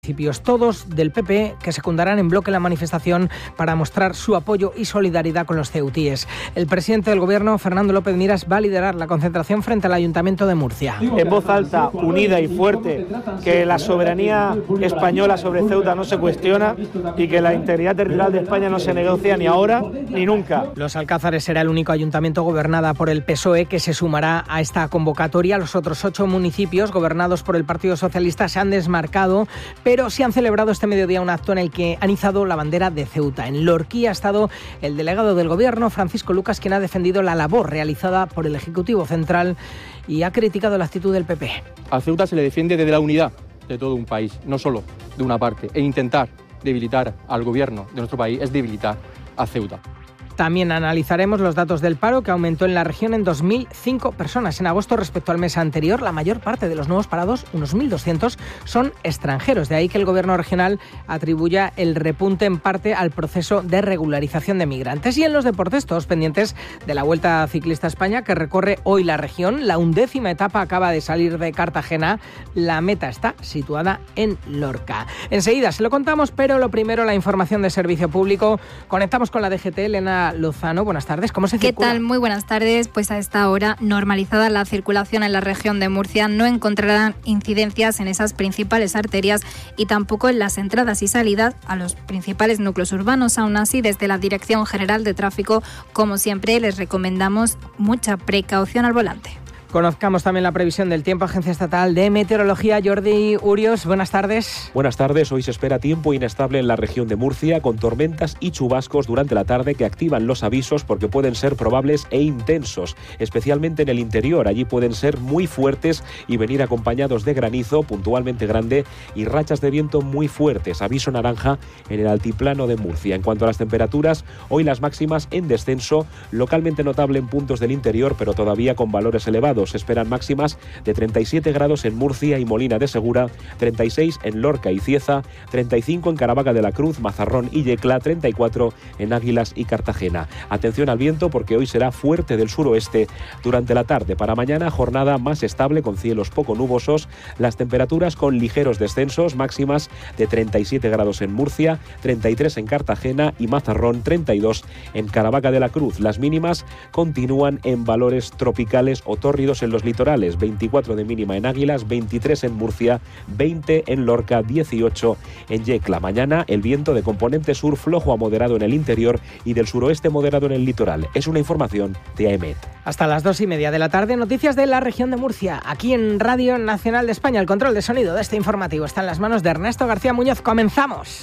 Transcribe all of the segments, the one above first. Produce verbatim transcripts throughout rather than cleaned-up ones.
municipios, todos del P P, que secundarán en bloque la manifestación para mostrar su apoyo y solidaridad con los ceutíes. El presidente del Gobierno, Fernando López Miras, va a liderar la concentración frente al Ayuntamiento de Murcia. En voz alta, unida y fuerte, que la soberanía española sobre Ceuta no se cuestiona y que la integridad territorial de España no se negocia ni ahora ni nunca. Los Alcázares será el único ayuntamiento gobernada por el P S O E que se sumará a esta convocatoria. Los otros ocho municipios gobernados por el Partido Socialista se han desmarcado, pero sí han celebrado este mediodía un acto en el que han izado la bandera de Ceuta. En Lorquí ha estado el delegado del Gobierno, Francisco Lucas, quien ha defendido la labor realizada por el Ejecutivo Central y ha criticado la actitud del P P. A Ceuta se le defiende desde la unidad de todo un país, no solo de una parte, e intentar debilitar al Gobierno de nuestro país es debilitar a Ceuta. También analizaremos los datos del paro, que aumentó en la región en dos mil cinco personas en agosto respecto al mes anterior. La mayor parte de los nuevos parados, unos mil doscientos, son extranjeros. De ahí que el Gobierno regional atribuya el repunte en parte al proceso de regularización de migrantes. Y en los deportes, todos pendientes de la Vuelta Ciclista a España, que recorre hoy la región. La undécima etapa acaba de salir de Cartagena. La meta está situada en Lorca. Enseguida se lo contamos, pero lo primero, la información de servicio público. Conectamos con la D G T, Elena Lozano, buenas tardes. ¿Cómo se circula? ¿Qué tal? Muy buenas tardes. Pues a esta hora, normalizada la circulación en la región de Murcia, no encontrarán incidencias en esas principales arterias y tampoco en las entradas y salidas a los principales núcleos urbanos. Aún así, desde la Dirección General de Tráfico, como siempre, les recomendamos mucha precaución al volante. Conozcamos también la previsión del tiempo. Agencia Estatal de Meteorología, Jordi Urios, buenas tardes. Buenas tardes. Hoy se espera tiempo inestable en la región de Murcia, con tormentas y chubascos durante la tarde que activan los avisos porque pueden ser probables e intensos, especialmente en el interior. Allí pueden ser muy fuertes y venir acompañados de granizo puntualmente grande y rachas de viento muy fuertes. Aviso naranja en el altiplano de Murcia. En cuanto a las temperaturas, hoy las máximas en descenso, localmente notable en puntos del interior, pero todavía con valores elevados. Se esperan máximas de treinta y siete grados en Murcia y Molina de Segura, treinta y seis en Lorca y Cieza, treinta y cinco en Caravaca de la Cruz, Mazarrón y Yecla, treinta y cuatro en Águilas y Cartagena. Atención al viento porque hoy será fuerte del suroeste durante la tarde. Para mañana, jornada más estable con cielos poco nubosos, las temperaturas con ligeros descensos, máximas de treinta y siete grados en Murcia, treinta y tres en Cartagena y Mazarrón, treinta y dos en Caravaca de la Cruz. Las mínimas continúan en valores tropicales o tórridos en los litorales, veinticuatro de mínima en Águilas, veintitrés en Murcia, veinte en Lorca, dieciocho en Yecla. Mañana el viento de componente sur flojo a moderado en el interior y del suroeste moderado en el litoral. Es una información de AEMET. Hasta las dos y media de la tarde, noticias de la región de Murcia. Aquí en Radio Nacional de España, el control de sonido de este informativo está en las manos de Ernesto García Muñoz. ¡Comenzamos!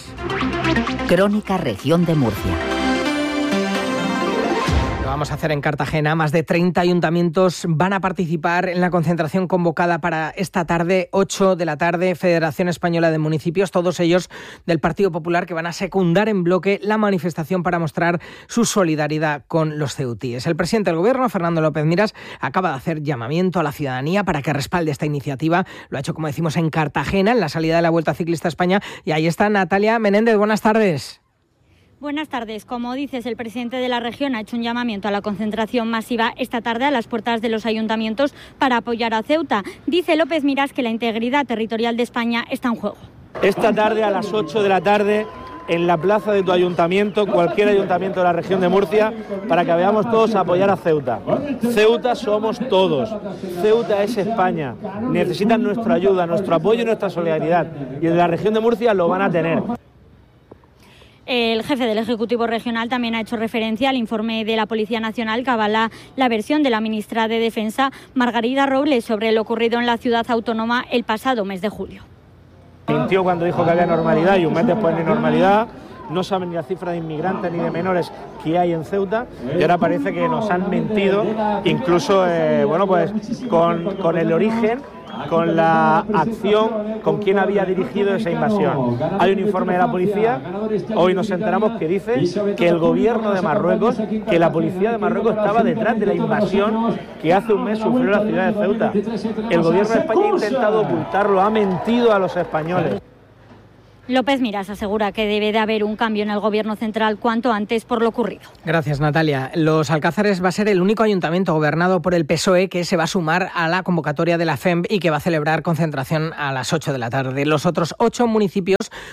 Crónica Región de Murcia. Vamos a hacer en Cartagena. Más de treinta ayuntamientos van a participar en la concentración convocada para esta tarde, ocho de la tarde, Federación Española de Municipios, todos ellos del Partido Popular, que van a secundar en bloque la manifestación para mostrar su solidaridad con los ceutíes. El presidente del Gobierno, Fernando López Miras, acaba de hacer llamamiento a la ciudadanía para que respalde esta iniciativa. Lo ha hecho, como decimos, en Cartagena, en la salida de la Vuelta Ciclista a España. Y ahí está Natalia Menéndez. Buenas tardes. Buenas tardes. Como dices, el presidente de la región ha hecho un llamamiento a la concentración masiva esta tarde a las puertas de los ayuntamientos para apoyar a Ceuta. Dice López Miras que la integridad territorial de España está en juego. Esta tarde a las ocho de la tarde en la plaza de tu ayuntamiento, cualquier ayuntamiento de la región de Murcia, para que veamos todos a apoyar a Ceuta. Ceuta somos todos. Ceuta es España. Necesitan nuestra ayuda, nuestro apoyo y nuestra solidaridad. Y en la región de Murcia lo van a tener. El jefe del Ejecutivo Regional también ha hecho referencia al informe de la Policía Nacional que avala la versión de la ministra de Defensa, Margarida Robles, sobre lo ocurrido en la ciudad autónoma el pasado mes de julio. Mintió cuando dijo que había normalidad y un mes después no hay normalidad. No saben ni la cifra de inmigrantes ni de menores que hay en Ceuta y ahora parece que nos han mentido, incluso eh, bueno pues con, con el origen, con la acción, con quién había dirigido esa invasión. Hay un informe de la policía, hoy nos enteramos que dice que el gobierno de Marruecos, que la policía de Marruecos estaba detrás de la invasión que hace un mes sufrió la ciudad de Ceuta. El gobierno de España ha intentado ocultarlo, ha mentido a los españoles. López Miras asegura que debe de haber un cambio en el Gobierno central cuanto antes por lo ocurrido. Gracias, Natalia. Los Alcázares va a ser el único ayuntamiento gobernado por el P S O E que se va a sumar a la convocatoria de la F E M y que va a celebrar concentración a las ocho de la tarde. Los otros ocho municipios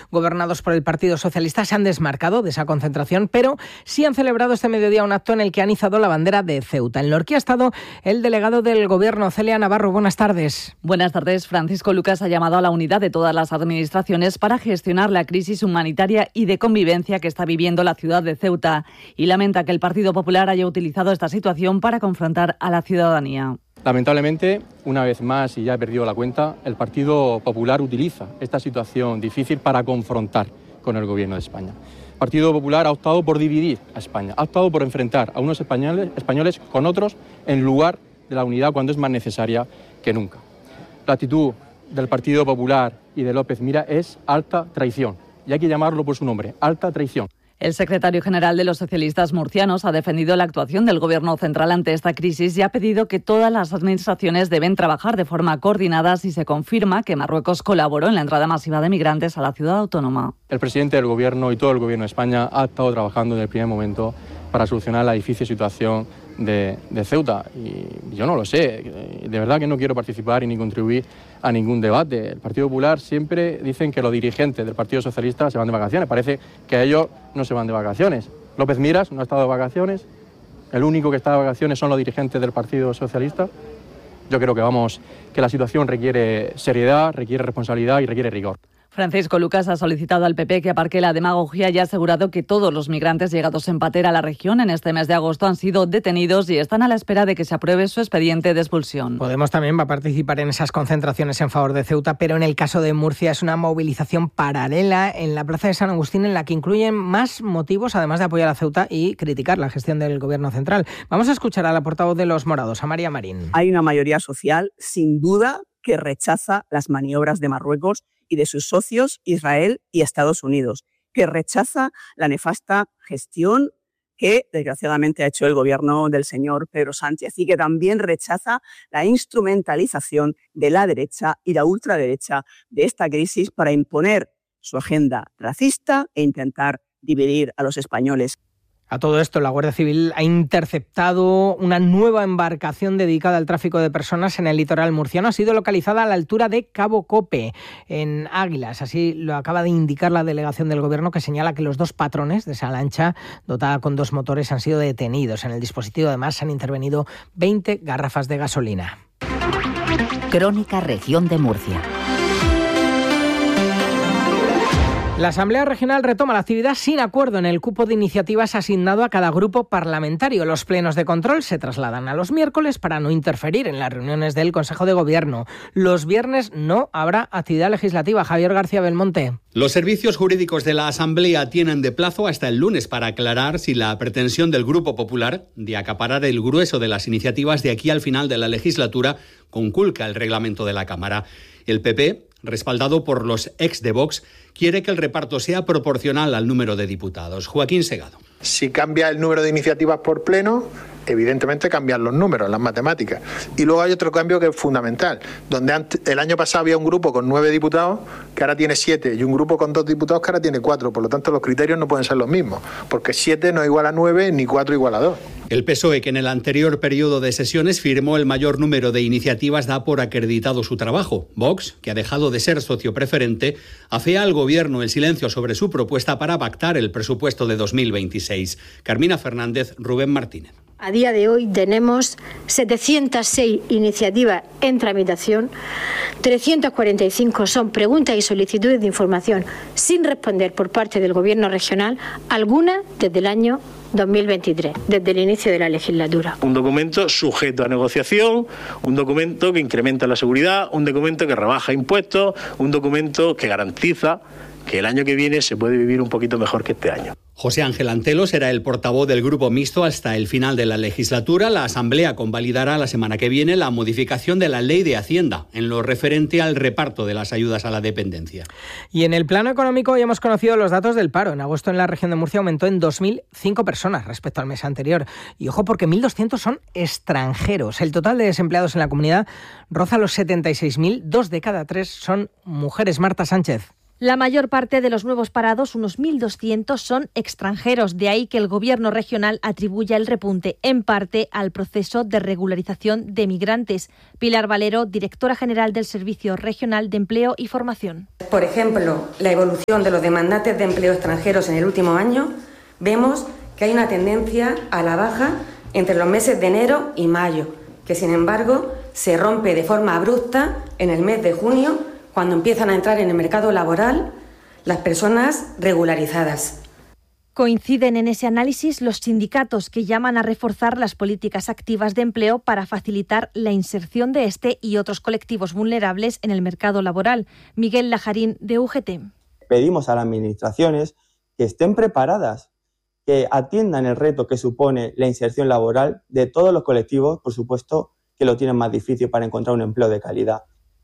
gobernados por el Partido Socialista, se han desmarcado de esa concentración, pero sí han celebrado este mediodía un acto en el que han izado la bandera de Ceuta. En Lorquí ha estado el delegado del Gobierno, Celia Navarro. Buenas tardes. Buenas tardes. Francisco Lucas ha llamado a la unidad de todas las administraciones para gestionar la crisis humanitaria y de convivencia que está viviendo la ciudad de Ceuta y lamenta que el Partido Popular haya utilizado esta situación para confrontar a la ciudadanía. Lamentablemente, una vez más, y ya he perdido la cuenta, el Partido Popular utiliza esta situación difícil para confrontar con el Gobierno de España. El Partido Popular ha optado por dividir a España, ha optado por enfrentar a unos españoles, españoles con otros en lugar de la unidad cuando es más necesaria que nunca. La actitud del Partido Popular y de López Mira es alta traición, y hay que llamarlo por su nombre, alta traición. El secretario general de los socialistas murcianos ha defendido la actuación del Gobierno central ante esta crisis y ha pedido que todas las administraciones deben trabajar de forma coordinada si se confirma que Marruecos colaboró en la entrada masiva de migrantes a la ciudad autónoma. El presidente del Gobierno y todo el Gobierno de España ha estado trabajando desde el primer momento para solucionar la difícil situación de, de Ceuta. Y yo no lo sé, de verdad que no quiero participar y ni contribuir a ningún debate. El Partido Popular siempre dicen que los dirigentes del Partido Socialista se van de vacaciones. Parece que ellos no se van de vacaciones. López Miras no ha estado de vacaciones. El único que está de vacaciones son los dirigentes del Partido Socialista. Yo creo que vamos, que la situación requiere seriedad, requiere responsabilidad y requiere rigor. Francisco Lucas ha solicitado al P P que aparque la demagogia y ha asegurado que todos los migrantes llegados en patera a la región en este mes de agosto han sido detenidos y están a la espera de que se apruebe su expediente de expulsión. Podemos también va a participar en esas concentraciones en favor de Ceuta, pero en el caso de Murcia es una movilización paralela en la Plaza de San Agustín en la que incluyen más motivos, además de apoyar a Ceuta y criticar la gestión del Gobierno central. Vamos a escuchar a la portavoz de los morados, a María Marín. Hay una mayoría social, sin duda, que rechaza las maniobras de Marruecos y de sus socios Israel y Estados Unidos, que rechaza la nefasta gestión que desgraciadamente ha hecho el gobierno del señor Pedro Sánchez y que también rechaza la instrumentalización de la derecha y la ultraderecha de esta crisis para imponer su agenda racista e intentar dividir a los españoles. A todo esto, la Guardia Civil ha interceptado una nueva embarcación dedicada al tráfico de personas en el litoral murciano. Ha sido localizada a la altura de Cabo Cope, en Águilas. Así lo acaba de indicar la delegación del Gobierno, que señala que los dos patrones de esa lancha, dotada con dos motores, han sido detenidos. En el dispositivo, además, han intervenido veinte garrafas de gasolina. Crónica Región de Murcia. La Asamblea Regional retoma la actividad sin acuerdo en el cupo de iniciativas asignado a cada grupo parlamentario. Los plenos de control se trasladan a los miércoles para no interferir en las reuniones del Consejo de Gobierno. Los viernes no habrá actividad legislativa. Javier García Belmonte. Los servicios jurídicos de la Asamblea tienen de plazo hasta el lunes para aclarar si la pretensión del Grupo Popular de acaparar el grueso de las iniciativas de aquí al final de la legislatura conculca el reglamento de la Cámara. El P P, respaldado por los ex de Vox, quiere que el reparto sea proporcional al número de diputados. Joaquín Segado. Si cambia el número de iniciativas por pleno, evidentemente cambian los números, las matemáticas. Y luego hay otro cambio que es fundamental, donde antes, el año pasado había un grupo con nueve diputados que ahora tiene siete y un grupo con dos diputados que ahora tiene cuatro. Por lo tanto, los criterios no pueden ser los mismos, porque siete no es igual a nueve ni cuatro igual a dos. El P S O E, que en el anterior periodo de sesiones firmó el mayor número de iniciativas, da por acreditado su trabajo. Vox, que ha dejado de ser socio preferente, afea al Gobierno el silencio sobre su propuesta para pactar el presupuesto de dos mil veintiséis. Carmina Fernández, Rubén Martínez. A día de hoy tenemos setecientas seis iniciativas en tramitación, trescientas cuarenta y cinco son preguntas y solicitudes de información sin responder por parte del Gobierno regional, algunas desde el año dos mil veintitrés, desde el inicio de la legislatura. Un documento sujeto a negociación, un documento que incrementa la seguridad, un documento que rebaja impuestos, un documento que garantiza que el año que viene se puede vivir un poquito mejor que este año. José Ángel Antelo será el portavoz del Grupo Mixto hasta el final de la legislatura. La Asamblea convalidará la semana que viene la modificación de la Ley de Hacienda en lo referente al reparto de las ayudas a la dependencia. Y en el plano económico hoy hemos conocido los datos del paro. En agosto en la región de Murcia aumentó en dos mil cinco personas respecto al mes anterior. Y ojo, porque mil doscientos son extranjeros. El total de desempleados en la comunidad roza los setenta y seis mil. Dos de cada tres son mujeres. Marta Sánchez. La mayor parte de los nuevos parados, unos mil doscientos, son extranjeros. De ahí que el Gobierno regional atribuya el repunte en parte al proceso de regularización de migrantes. Pilar Valero, directora general del Servicio Regional de Empleo y Formación. Por ejemplo, la evolución de los demandantes de empleo extranjeros en el último año, vemos que hay una tendencia a la baja entre los meses de enero y mayo, que sin embargo se rompe de forma abrupta en el mes de junio, cuando empiezan a entrar en el mercado laboral las personas regularizadas. Coinciden en ese análisis los sindicatos, que llaman a reforzar las políticas activas de empleo para facilitar la inserción de este y otros colectivos vulnerables en el mercado laboral. Miguel Lajarín, de U G T. Pedimos a las administraciones que estén preparadas, que atiendan el reto que supone la inserción laboral de todos los colectivos, por supuesto, que lo tienen más difícil para encontrar un empleo de calidad.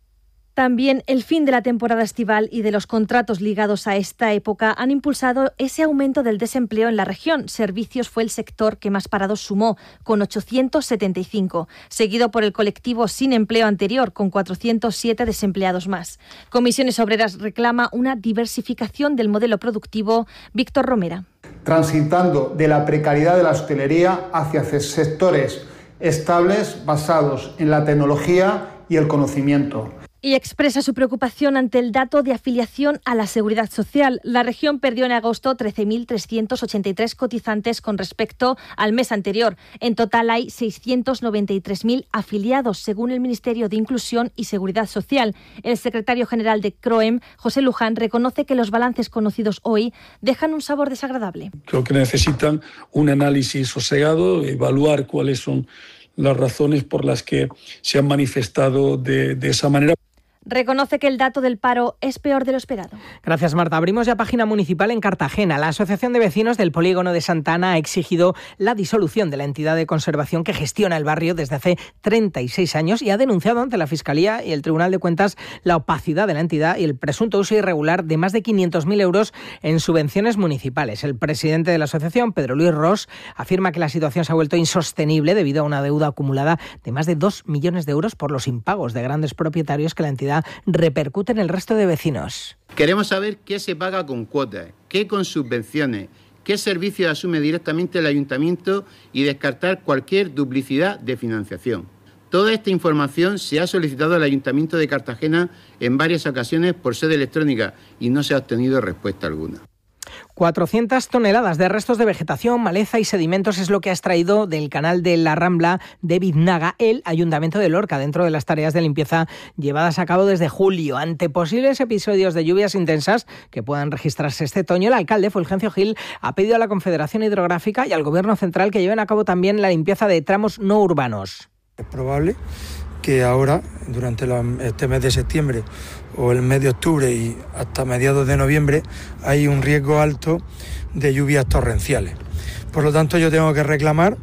También el fin de la temporada estival y de los contratos ligados a esta época han impulsado ese aumento del desempleo en la región. Servicios fue el sector que más parados sumó, con ochocientos setenta y cinco, seguido por el colectivo sin empleo anterior, con cuatrocientos siete desempleados más. Comisiones Obreras reclama una diversificación del modelo productivo. Víctor Romera. Transitando de la precariedad de la hostelería hacia sectores estables basados en la tecnología y el conocimiento. Y expresa su preocupación ante el dato de afiliación a la Seguridad Social. La región perdió en agosto trece mil trescientos ochenta y tres cotizantes con respecto al mes anterior. En total hay seiscientos noventa y tres mil afiliados, según el Ministerio de Inclusión y Seguridad Social. El secretario general de CROEM, José Luján, reconoce que los balances conocidos hoy dejan un sabor desagradable. Creo que necesitan un análisis sosegado, evaluar cuáles son las razones por las que se han manifestado de, de esa manera. Reconoce que el dato del paro es peor de lo esperado. Gracias, Marta. Abrimos ya página municipal en Cartagena. La Asociación de Vecinos del Polígono de Santa Ana ha exigido la disolución de la entidad de conservación que gestiona el barrio desde hace treinta y seis años y ha denunciado ante la Fiscalía y el Tribunal de Cuentas la opacidad de la entidad y el presunto uso irregular de más de quinientos mil euros en subvenciones municipales. El presidente de la asociación, Pedro Luis Ros, afirma que la situación se ha vuelto insostenible debido a una deuda acumulada de más de dos millones de euros por los impagos de grandes propietarios que la entidad repercute en el resto de vecinos. Queremos saber qué se paga con cuotas, qué con subvenciones, qué servicios asume directamente el ayuntamiento y descartar cualquier duplicidad de financiación. Toda esta información se ha solicitado al Ayuntamiento de Cartagena en varias ocasiones por sede electrónica y no se ha obtenido respuesta alguna. cuatrocientas toneladas de restos de vegetación, maleza y sedimentos es lo que ha extraído del canal de la Rambla de Biznaga el Ayuntamiento de Lorca dentro de las tareas de limpieza llevadas a cabo desde julio. Ante posibles episodios de lluvias intensas que puedan registrarse este otoño, el alcalde Fulgencio Gil ha pedido a la Confederación Hidrográfica y al Gobierno Central que lleven a cabo también la limpieza de tramos no urbanos. Es probable que ahora, durante la, este mes de septiembre o el mes de octubre y hasta mediados de noviembre, hay un riesgo alto de lluvias torrenciales. Por lo tanto, yo tengo que reclamar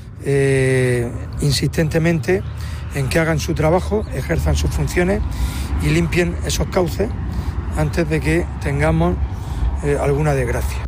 eh, insistentemente en que hagan su trabajo, ejerzan sus funciones y limpien esos cauces antes de que tengamos eh, alguna desgracia.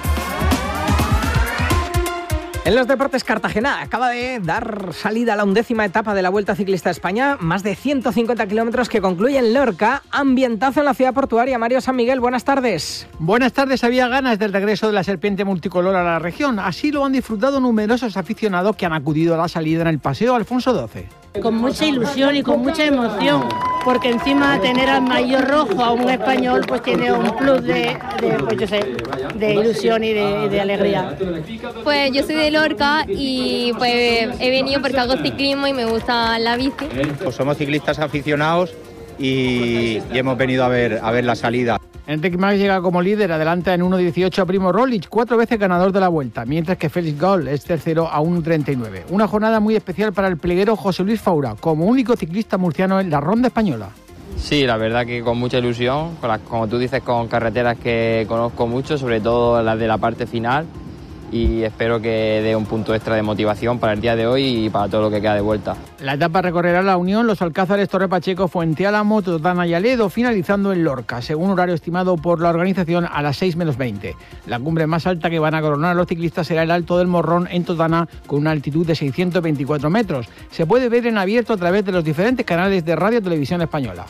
En los deportes, Cartagena acaba de dar salida a la undécima etapa de la Vuelta Ciclista a España, más de ciento cincuenta kilómetros que concluye en Lorca. Ambientazo en la ciudad portuaria. Mario San Miguel, buenas tardes. Buenas tardes. Había ganas del regreso de la serpiente multicolor a la región. Así lo han disfrutado numerosos aficionados que han acudido a la salida en el Paseo Alfonso doce. Con mucha ilusión y con mucha emoción, porque encima tener al maillot rojo a un español pues tiene un plus de, de, pues yo sé, de ilusión y de, de alegría. Pues yo soy de Lorca y pues he venido porque hago ciclismo y me gusta la bici. Pues somos ciclistas aficionados y, y hemos venido a ver, a ver la salida. Enric Mas llega como líder, adelanta en uno dieciocho a Primo Roglic, cuatro veces ganador de la Vuelta, mientras que Félix Gall es tercero a uno treinta y nueve. Una jornada muy especial para el pleguero José Luis Faura, como único ciclista murciano en la ronda española. Sí, la verdad que con mucha ilusión, con las, como tú dices, con carreteras que conozco mucho, sobre todo las de la parte final, y espero que dé un punto extra de motivación para el día de hoy y para todo lo que queda de vuelta. La etapa recorrerá La Unión, Los Alcázares, Torre Pacheco, Fuente Álamo, Totana y Aledo, finalizando en Lorca, según horario estimado por la organización a las seis menos veinte. La cumbre más alta que van a coronar a los ciclistas será el Alto del Morrón en Totana, con una altitud de seiscientos veinticuatro metros. Se puede ver en abierto a través de los diferentes canales de Radio Televisión Española.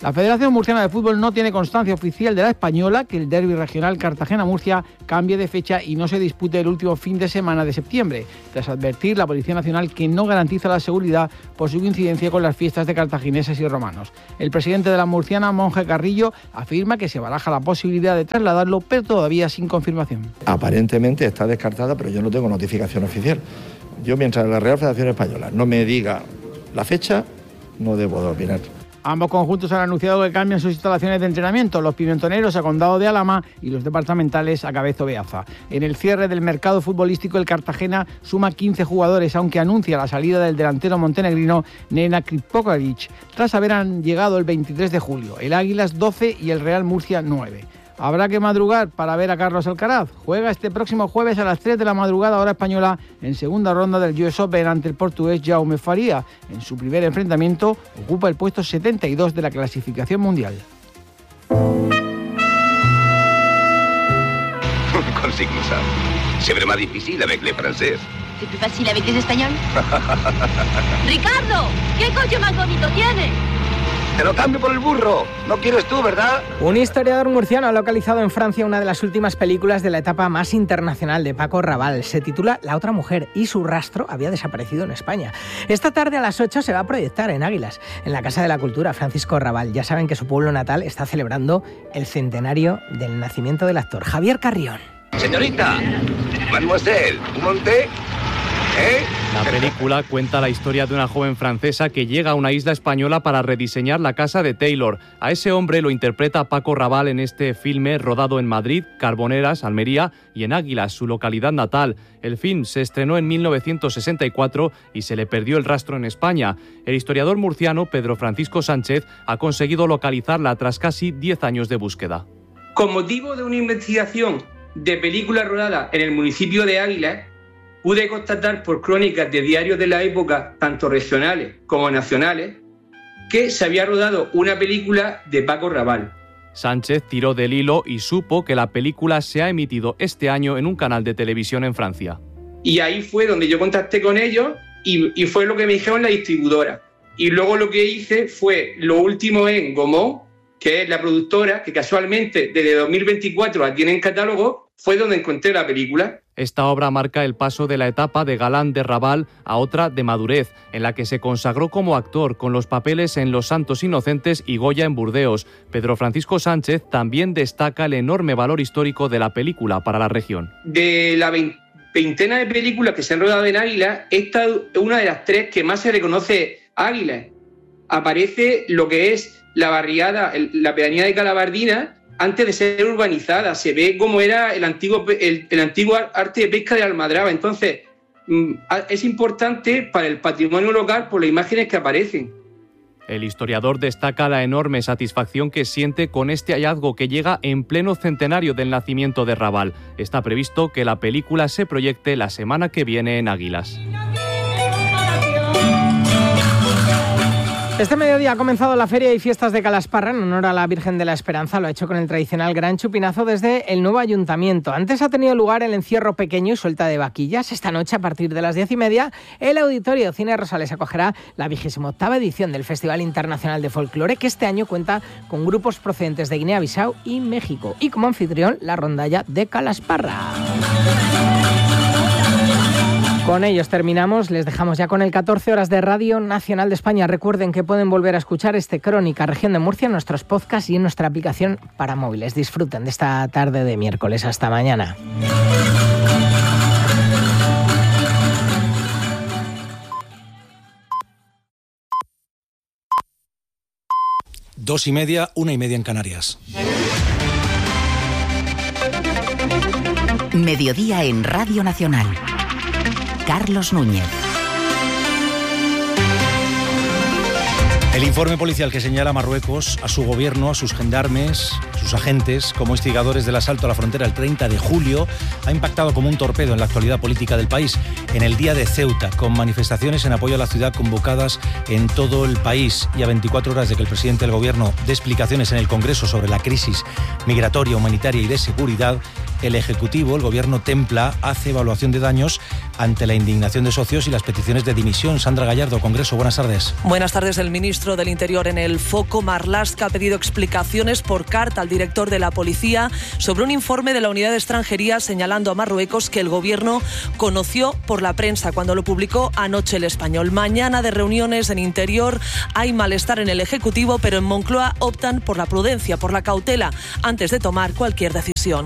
La Federación Murciana de Fútbol no tiene constancia oficial de la española que el derbi regional Cartagena-Murcia cambie de fecha y no se dispute el último fin de semana de septiembre, tras advertir la Policía Nacional que no garantiza la seguridad por su coincidencia con las fiestas de cartagineses y romanos. El presidente de la murciana, Monje Carrillo, afirma que se baraja la posibilidad de trasladarlo, pero todavía sin confirmación. Aparentemente está descartada, pero yo no tengo notificación oficial. Yo, mientras la Real Federación Española no me diga la fecha, no debo de opinar. Ambos conjuntos han anunciado que cambian sus instalaciones de entrenamiento, los pimentoneros a Condado de Alhama y los departamentales a Cabezo Beaza. En el cierre del mercado futbolístico, el Cartagena suma quince jugadores, aunque anuncia la salida del delantero montenegrino Nena Kripokaric, tras haber llegado el veintitrés de julio, el Águilas doce y el Real Murcia nueve. Habrá que madrugar para ver a Carlos Alcaraz. Juega este próximo jueves a las tres de la madrugada hora española en segunda ronda del U S Open ante el portugués Jaume Faria. En su primer enfrentamiento ocupa el puesto setenta y dos de la clasificación mundial. Consigne ça. C'est vraiment difficile avec les Français. C'est plus facile avec les Espagnols. Ricardo, ¿qué coche más bonito tiene? Te lo cambio por el burro. No quieres tú, ¿verdad? Un historiador murciano ha localizado en Francia una de las últimas películas de la etapa más internacional de Paco Raval. Se titula La otra mujer y su rastro había desaparecido en España. Esta tarde a las ocho se va a proyectar en Águilas, en la Casa de la Cultura Francisco Raval. Ya saben que su pueblo natal está celebrando el centenario del nacimiento del actor. Javier Carrión. Señorita, mademoiselle, ¿un monté? ¿Eh? La película cuenta la historia de una joven francesa que llega a una isla española para rediseñar la casa de Taylor. A ese hombre lo interpreta Paco Raval en este filme rodado en Madrid, Carboneras, Almería y en Águilas, su localidad natal. El film se estrenó en mil novecientos sesenta y cuatro y se le perdió el rastro en España. El historiador murciano Pedro Francisco Sánchez ha conseguido localizarla tras casi diez años de búsqueda. Con motivo de una investigación de película rodada en el municipio de Águilas, pude constatar por crónicas de diarios de la época, tanto regionales como nacionales, que se había rodado una película de Paco Raval. Sánchez tiró del hilo y supo que la película se ha emitido este año en un canal de televisión en Francia. Y ahí fue donde yo contacté con ellos y, y fue lo que me dijeron la distribuidora. Y luego lo que hice fue lo último en Gaumont, que es la productora que casualmente desde dos mil veinticuatro la tiene en catálogo, fue donde encontré la película. Esta obra marca el paso de la etapa de galán de Raval a otra de madurez, en la que se consagró como actor con los papeles en Los Santos Inocentes y Goya en Burdeos. Pedro Francisco Sánchez también destaca el enorme valor histórico de la película para la región. De la veintena de películas que se han rodado en Águilas, esta es una de las tres que más se reconoce Águilas. Aparece lo que es la barriada, la pedanía de Calabardina, antes de ser urbanizada. Se ve cómo era el antiguo, el, el antiguo arte de pesca de Almadraba. Entonces, es importante para el patrimonio local por las imágenes que aparecen. El historiador destaca la enorme satisfacción que siente con este hallazgo que llega en pleno centenario del nacimiento de Raval. Está previsto que la película se proyecte la semana que viene en Águilas. Este mediodía ha comenzado la Feria y Fiestas de Calasparra en honor a la Virgen de la Esperanza. Lo ha hecho con el tradicional gran chupinazo desde el nuevo ayuntamiento. Antes ha tenido lugar el encierro pequeño y suelta de vaquillas. Esta noche, a partir de las diez y media, el Auditorio Cine Rosales acogerá la vigésima octava edición del Festival Internacional de Folclore, que este año cuenta con grupos procedentes de Guinea-Bissau y México. Y como anfitrión, la rondalla de Calasparra. Con ellos terminamos, les dejamos ya con el catorce horas de Radio Nacional de España. Recuerden que pueden volver a escuchar este Crónica Región de Murcia en nuestros podcasts y en nuestra aplicación para móviles. Disfruten de esta tarde de miércoles. Hasta mañana. Dos y media, una y media en Canarias. Mediodía en Radio Nacional. Carlos Núñez. El informe policial que señala a Marruecos, a su gobierno, a sus gendarmes, sus agentes, como instigadores del asalto a la frontera el treinta de julio, ha impactado como un torpedo en la actualidad política del país. En el día de Ceuta, con manifestaciones en apoyo a la ciudad convocadas en todo el país y a veinticuatro horas de que el presidente del gobierno dé explicaciones en el Congreso sobre la crisis migratoria, humanitaria y de seguridad, el Ejecutivo, el Gobierno templa, hace evaluación de daños, ante la indignación de socios y las peticiones de dimisión. Sandra Gallardo, Congreso, buenas tardes. Buenas tardes. El ministro del Interior en el foco. Marlaska ha pedido explicaciones por carta al director de la policía sobre un informe de la unidad de extranjería señalando a Marruecos que el gobierno conoció por la prensa cuando lo publicó anoche El Español. Mañana de reuniones en Interior, hay malestar en el Ejecutivo, pero en Moncloa optan por la prudencia, por la cautela, antes de tomar cualquier decisión.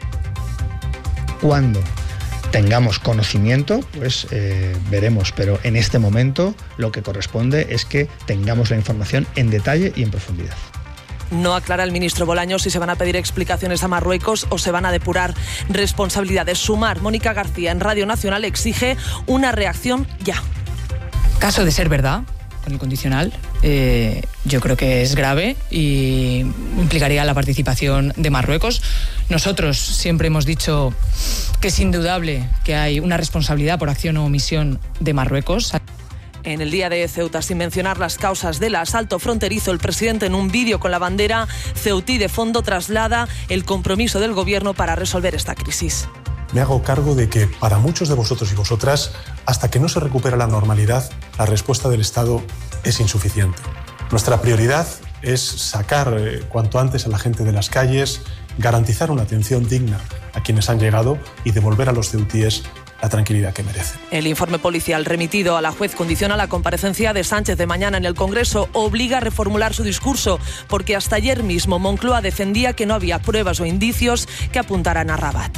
Cuando tengamos conocimiento, pues eh, veremos, pero en este momento lo que corresponde es que tengamos la información en detalle y en profundidad. No aclara el ministro Bolaños si se van a pedir explicaciones a Marruecos o se van a depurar responsabilidades. Sumar, Mónica García en Radio Nacional exige una reacción ya. Caso de ser verdad, con el condicional, eh, yo creo que es grave y implicaría la participación de Marruecos. Nosotros siempre hemos dicho que es indudable que hay una responsabilidad por acción o omisión de Marruecos. En el día de Ceuta, sin mencionar las causas del asalto fronterizo, el presidente en un vídeo con la bandera ceutí de fondo traslada el compromiso del gobierno para resolver esta crisis. Me hago cargo de que para muchos de vosotros y vosotras, hasta que no se recupere la normalidad, la respuesta del Estado es insuficiente. Nuestra prioridad es sacar eh, cuanto antes a la gente de las calles, garantizar una atención digna a quienes han llegado y devolver a los ceutíes la tranquilidad que merecen. El informe policial remitido a la juez condiciona la comparecencia de Sánchez de mañana en el Congreso, obliga a reformular su discurso, porque hasta ayer mismo Moncloa defendía que no había pruebas o indicios que apuntaran a Rabat.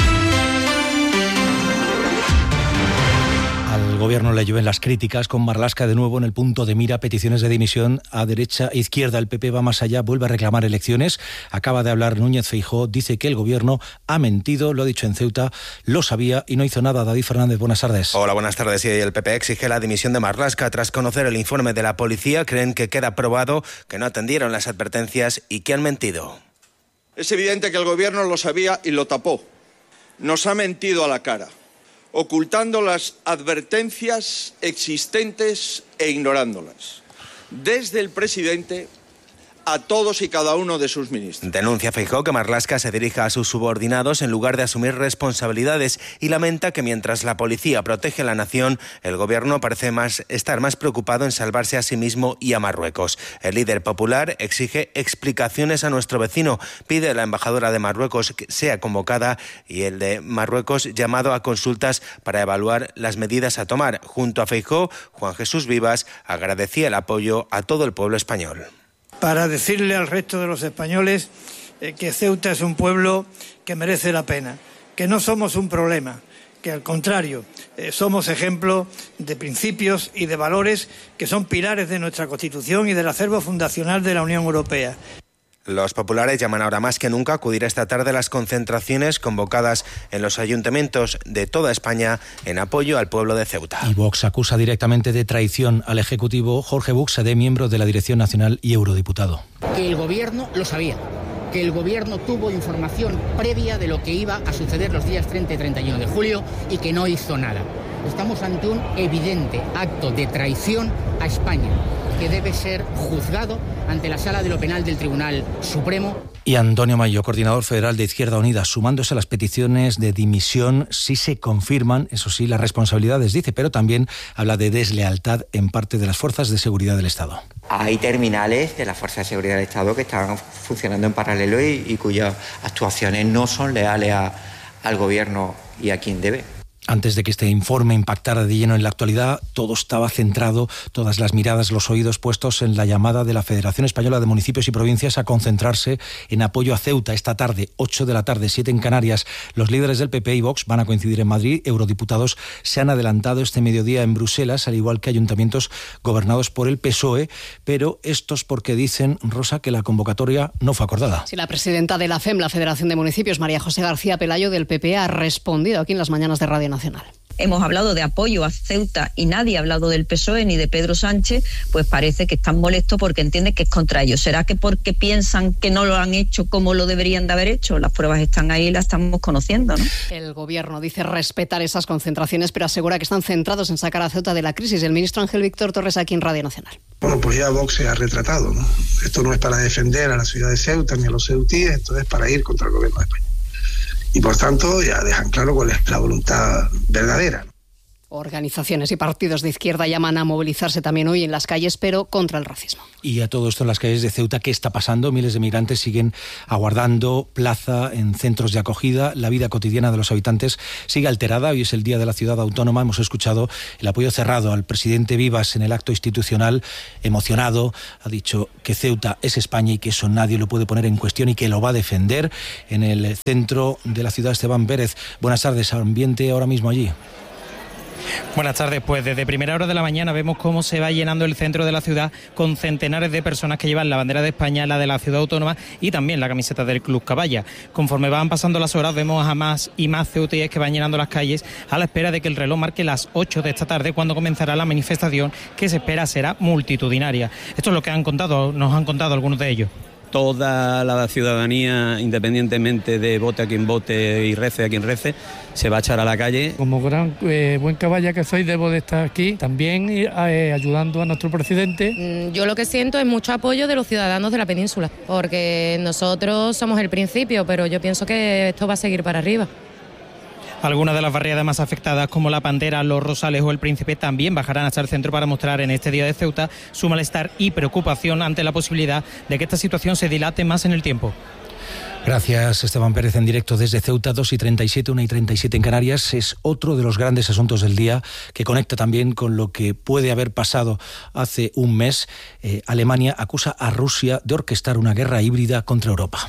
Al gobierno le llueven las críticas, con Marlaska de nuevo en el punto de mira, peticiones de dimisión a derecha e izquierda. El P P va más allá, vuelve a reclamar elecciones. Acaba de hablar Núñez Feijóo, dice que el gobierno ha mentido, lo ha dicho en Ceuta, lo sabía y no hizo nada. David Fernández, buenas tardes. Hola, buenas tardes. Y el P P exige la dimisión de Marlaska. Tras conocer el informe de la policía, creen que queda probado que no atendieron las advertencias y que han mentido. Es evidente que el gobierno lo sabía y lo tapó. Nos ha mentido a la cara, ocultando las advertencias existentes e ignorándolas, desde el presidente a todos y cada uno de sus ministros. Denuncia Feijóo que Marlaska se dirija a sus subordinados en lugar de asumir responsabilidades y lamenta que mientras la policía protege a la nación, el gobierno parece más, estar más preocupado en salvarse a sí mismo y a Marruecos. El líder popular exige explicaciones a nuestro vecino, pide a la embajadora de Marruecos que sea convocada y el de Marruecos llamado a consultas para evaluar las medidas a tomar. Junto a Feijóo, Juan Jesús Vivas agradecía el apoyo a todo el pueblo español. Para decirle al resto de los españoles eh, que Ceuta es un pueblo que merece la pena, que no somos un problema, que al contrario, eh, somos ejemplo de principios y de valores que son pilares de nuestra Constitución y del acervo fundacional de la Unión Europea. Los populares llaman ahora más que nunca a acudir esta tarde a las concentraciones convocadas en los ayuntamientos de toda España en apoyo al pueblo de Ceuta. Y Vox acusa directamente de traición al Ejecutivo. Jorge Buxade, miembro de la Dirección Nacional y eurodiputado. Que el Gobierno lo sabía, que el Gobierno tuvo información previa de lo que iba a suceder los días treinta y treinta y uno de julio y que no hizo nada. Estamos ante un evidente acto de traición a España, que debe ser juzgado ante la Sala de lo Penal del Tribunal Supremo. Y Antonio Mayo, coordinador federal de Izquierda Unida, sumándose a las peticiones de dimisión si se confirman, eso sí, las responsabilidades, dice, pero también habla de deslealtad en parte de las fuerzas de seguridad del Estado. Hay terminales de las fuerzas de seguridad del Estado que están funcionando en paralelo y, y cuyas actuaciones no son leales a, al Gobierno y a quien debe. Antes de que este informe impactara de lleno en la actualidad, todo estaba centrado, todas las miradas, los oídos puestos en la llamada de la Federación Española de Municipios y Provincias a concentrarse en apoyo a Ceuta esta tarde, ocho de la tarde, siete en Canarias. Los líderes del P P y Vox van a coincidir en Madrid. Eurodiputados se han adelantado este mediodía en Bruselas, al igual que ayuntamientos gobernados por el P S O E, pero estos porque dicen, Rosa, que la convocatoria no fue acordada. Sí, la presidenta de la F E M, la Federación de Municipios, María José García Pelayo, del P P, ha respondido aquí en las mañanas de Radio Nacional. Hemos hablado de apoyo a Ceuta y nadie ha hablado del P S O E ni de Pedro Sánchez, pues parece que están molestos porque entienden que es contra ellos. ¿Será que porque piensan que no lo han hecho como lo deberían de haber hecho? Las pruebas están ahí y las estamos conociendo, ¿no? El Gobierno dice respetar esas concentraciones, pero asegura que están centrados en sacar a Ceuta de la crisis. El ministro Ángel Víctor Torres aquí en Radio Nacional. Bueno, pues ya Vox se ha retratado, ¿no? Esto no es para defender a la ciudad de Ceuta ni a los ceutíes, esto es para ir contra el Gobierno de España. Y por tanto ya dejan claro cuál es la voluntad verdadera. Organizaciones y partidos de izquierda llaman a movilizarse también hoy en las calles, pero contra el racismo. Y a todo esto en las calles de Ceuta, ¿qué está pasando? Miles de migrantes siguen aguardando plaza en centros de acogida. La vida cotidiana de los habitantes sigue alterada. Hoy es el día de la ciudad autónoma. Hemos escuchado el apoyo cerrado al presidente Vivas en el acto institucional. Emocionado, ha dicho que Ceuta es España y que eso nadie lo puede poner en cuestión y que lo va a defender. En el centro de la ciudad, Esteban Pérez. Buenas tardes. Ambiente ahora mismo allí. Buenas tardes, pues desde primera hora de la mañana vemos cómo se va llenando el centro de la ciudad con centenares de personas que llevan la bandera de España, la de la ciudad autónoma y también la camiseta del Club Caballa. Conforme van pasando las horas vemos a más y más ceutíes que van llenando las calles a la espera de que el reloj marque las ocho de esta tarde, cuando comenzará la manifestación que se espera será multitudinaria. Esto es lo que han contado, nos han contado algunos de ellos. Toda la ciudadanía, independientemente de vote a quien vote y rece a quien rece, se va a echar a la calle. Como gran eh, buen caballa que soy, debo de estar aquí también eh, ayudando a nuestro presidente. Yo lo que siento es mucho apoyo de los ciudadanos de la península, porque nosotros somos el principio, pero yo pienso que esto va a seguir para arriba. Algunas de las barriadas más afectadas, como La Pantera, Los Rosales o El Príncipe, también bajarán hasta el centro para mostrar en este día de Ceuta su malestar y preocupación ante la posibilidad de que esta situación se dilate más en el tiempo. Gracias, Esteban Pérez, en directo desde Ceuta, dos y treinta y siete, una y treinta y siete en Canarias. Es otro de los grandes asuntos del día que conecta también con lo que puede haber pasado hace un mes. Eh, Alemania acusa a Rusia de orquestar una guerra híbrida contra Europa.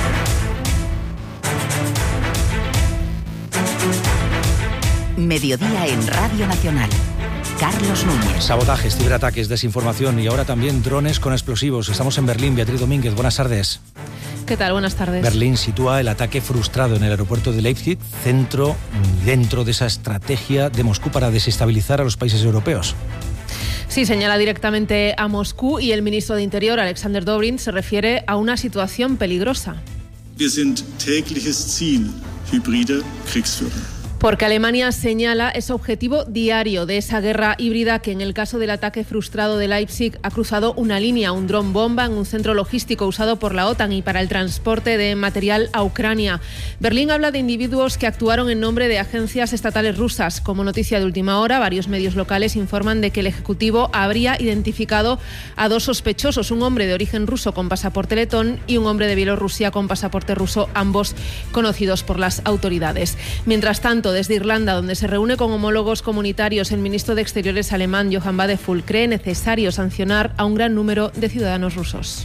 Mediodía en Radio Nacional. Carlos Núñez. Sabotajes, ciberataques, desinformación y ahora también drones con explosivos. Estamos en Berlín. Beatriz Domínguez, buenas tardes. ¿Qué tal? Buenas tardes. Berlín sitúa el ataque frustrado en el aeropuerto de Leipzig, centro dentro de esa estrategia de Moscú para desestabilizar a los países europeos. Sí, señala directamente a Moscú y el ministro de Interior, Alexander Dobrindt, se refiere a una situación peligrosa. Wir sind tägliches Ziel hybride Kriegsführung. Porque Alemania señala ese objetivo diario de esa guerra híbrida que en el caso del ataque frustrado de Leipzig ha cruzado una línea, un dron bomba en un centro logístico usado por la OTAN y para el transporte de material a Ucrania. Berlín habla de individuos que actuaron en nombre de agencias estatales rusas. Como noticia de última hora, varios medios locales informan de que el Ejecutivo habría identificado a dos sospechosos, un hombre de origen ruso con pasaporte letón y un hombre de Bielorrusia con pasaporte ruso, ambos conocidos por las autoridades. Mientras tanto, desde Irlanda, donde se reúne con homólogos comunitarios, el ministro de Exteriores alemán, Johann Wadephul, cree necesario sancionar a un gran número de ciudadanos rusos.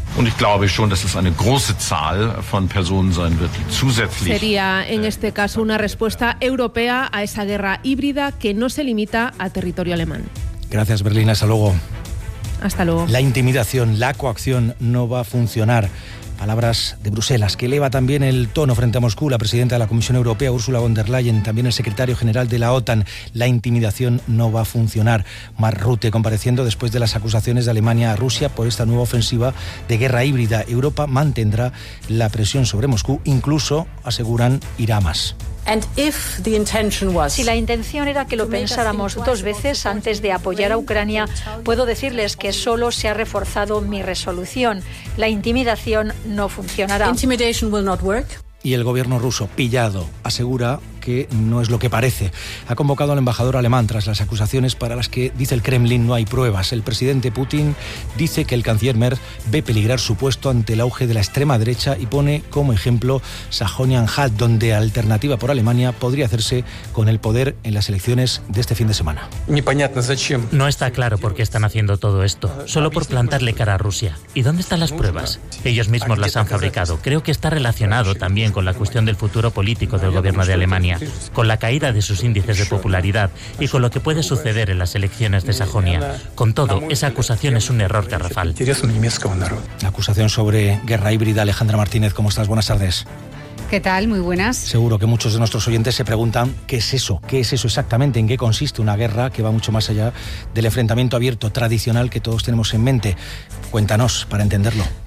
Sería, en este caso, una respuesta europea a esa guerra híbrida que no se limita a territorio alemán. Gracias, Berlín. Hasta luego. Hasta luego. La intimidación, la coacción no va a funcionar. Palabras de Bruselas, que eleva también el tono frente a Moscú. La presidenta de la Comisión Europea, Ursula von der Leyen, también el secretario general de la OTAN. La intimidación no va a funcionar. Mark Rutte, compareciendo después de las acusaciones de Alemania a Rusia por esta nueva ofensiva de guerra híbrida. Europa mantendrá la presión sobre Moscú, incluso, aseguran, irá más. Si la intención era que lo pensáramos dos veces antes de apoyar a Ucrania, puedo decirles que solo se ha reforzado mi resolución. La intimidación no funcionará. Y el gobierno ruso, pillado, asegura que no es lo que parece. Ha convocado al embajador alemán tras las acusaciones para las que, dice el Kremlin, no hay pruebas. El presidente Putin dice que el canciller Merz ve peligrar su puesto ante el auge de la extrema derecha y pone como ejemplo Sajonia-Anhalt, donde alternativa por Alemania podría hacerse con el poder en las elecciones de este fin de semana. No está claro por qué están haciendo todo esto, solo por plantarle cara a Rusia. ¿Y dónde están las pruebas? Ellos mismos las han fabricado. Creo que está relacionado también con la cuestión del futuro político del gobierno de Alemania, con la caída de sus índices de popularidad y con lo que puede suceder en las elecciones de Sajonia. Con todo, esa acusación es un error garrafal. La acusación sobre guerra híbrida. Alejandra Martínez, ¿cómo estás? Buenas tardes. ¿Qué tal? Muy buenas. Seguro que muchos de nuestros oyentes se preguntan qué es eso, qué es eso exactamente, en qué consiste una guerra que va mucho más allá del enfrentamiento abierto tradicional que todos tenemos en mente. Cuéntanos para entenderlo.